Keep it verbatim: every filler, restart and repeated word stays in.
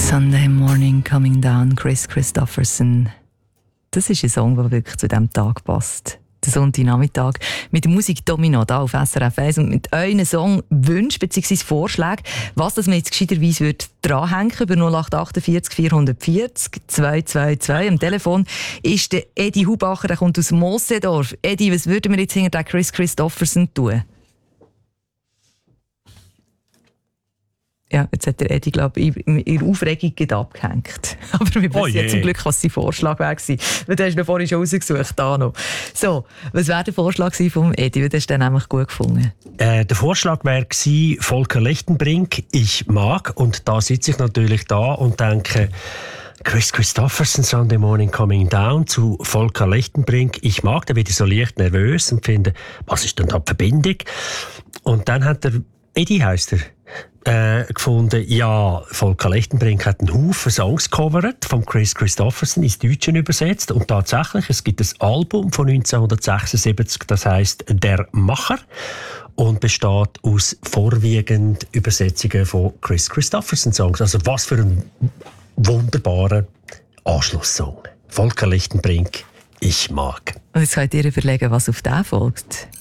Sunday Morning Coming Down, Kris Kristofferson. Das ist ein Song, der wirklich zu diesem Tag passt. Der Sonntagnachmittag mit der Musik Domino hier auf S R F eins und mit euren Songwünschen bzw. Vorschlägen, was das man jetzt gescheiterweise würde dranhängen über null acht achtundvierzig vierhundertvierzig zweihundertzweiundzwanzig. Am Telefon ist der Edi Hubacher, der kommt aus Moosseedorf. Edi, was würden wir jetzt hinter den Kris Kristofferson tun? Ja, jetzt hat der Edi, glaube ich, in ihrer Aufregung abgehängt. Aber wir wissen oh ja zum Glück, was sein Vorschlag war. Weil du hast ihn vorhin schon rausgesucht, Dano. So, was wäre der Vorschlag vom Edi? Weil du hast den nämlich gut gefunden. Äh, der Vorschlag wäre Volker Lichtenbrink, «Ich mag». Und da sitze ich natürlich da und denke, Kris Kristofferson, «Sunday Morning Coming Down» zu Volker Lichtenbrink, «Ich mag». Da werde ich so leicht nervös und finde, was ist denn da die Verbindung? Und dann hat der Edi, heisst er, Äh, gefunden, ja, Volker Lichtenbrink hat einen Haufen Songs gecovert, von Kris Kristofferson ins Deutsche übersetzt. Und tatsächlich, es gibt ein Album von neunzehnhundertsechsundsiebzig, das heisst «Der Macher» und besteht aus vorwiegend Übersetzungen von Kris Kristofferson Songs. Also was für ein wunderbarer Anschlusssong. Volker Lichtenbrink, «Ich mag». Und jetzt könnt ihr überlegen, was auf den folgt.